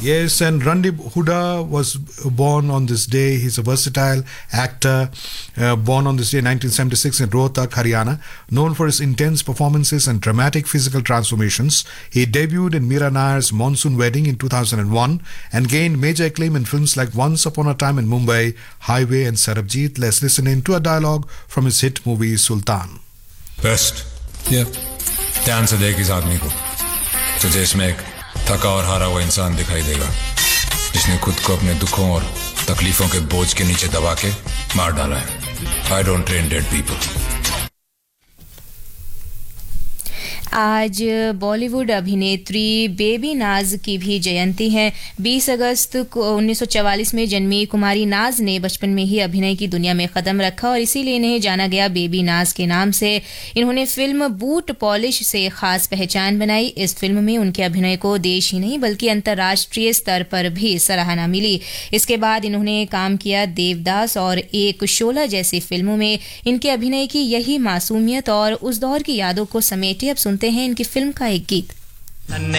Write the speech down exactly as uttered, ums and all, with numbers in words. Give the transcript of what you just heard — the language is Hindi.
Yes, and Randeep Hooda was born on this day. He's a versatile actor, uh, born on this day nineteen seventy-six in Rohtak, Haryana. Known for his intense performances and dramatic physical transformations, he debuted in Meera Nair's Monsoon Wedding in two thousand one and gained major acclaim in films like Once Upon a Time in Mumbai, Highway and Sarabjit. Let's listen in to a dialogue from his hit movie Sultan. Best. Yeah. ध्यान से देख इस आदमी को, तुझे इसमें एक थका और हारा हुआ इंसान दिखाई देगा जिसने खुद को अपने दुखों और तकलीफों के बोझ के नीचे दबा के मार डाला है। I don't train dead people. आज बॉलीवुड अभिनेत्री बेबी नाज की भी जयंती है। बीस अगस्त को उन्नीस सौ चवालीस में जन्मी कुमारी नाज ने बचपन में ही अभिनय की दुनिया में कदम रखा और इसीलिए इन्हें जाना गया बेबी नाज के नाम से। इन्होंने फिल्म बूट पॉलिश से खास पहचान बनाई। इस फिल्म में उनके अभिनय को देश ही नहीं बल्कि अंतर्राष्ट्रीय स्तर पर भी सराहना मिली। इसके बाद इन्होंने काम किया देवदास और एक शोला जैसी फिल्मों में। इनके अभिनय की यही मासूमियत और उस दौर की यादों को समेटे अब सुनते हैं इनकी फिल्म का एक गीत।